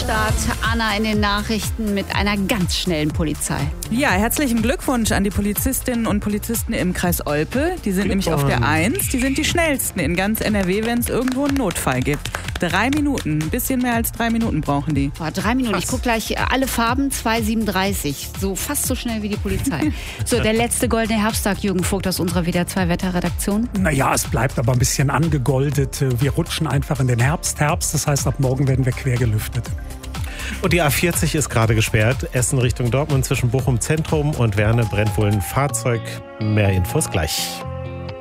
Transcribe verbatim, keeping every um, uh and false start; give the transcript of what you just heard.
Wochenstart. Anna in den Nachrichten mit einer ganz schnellen Polizei. Ja, herzlichen Glückwunsch an die Polizistinnen und Polizisten im Kreis Olpe. Die sind nämlich auf der eins. Die sind die schnellsten in ganz N R W, wenn es irgendwo einen Notfall gibt. Drei Minuten, ein bisschen mehr als drei Minuten brauchen die. Boah, drei Minuten. Fast. Ich gucke gleich alle Farben, zwei siebenunddreißig. So fast so schnell wie die Polizei. So, der letzte goldene Herbsttag, Jürgen Vogt aus unserer W D R zwei Wetterredaktion. Naja, es bleibt aber ein bisschen angegoldet. Wir rutschen einfach in den Herbst. Herbst, das heißt, ab morgen werden wir quer gelüftet. Und die A vierzig ist gerade gesperrt. Essen Richtung Dortmund zwischen Bochum Zentrum und Werne brennt wohl ein Fahrzeug. Mehr Infos gleich.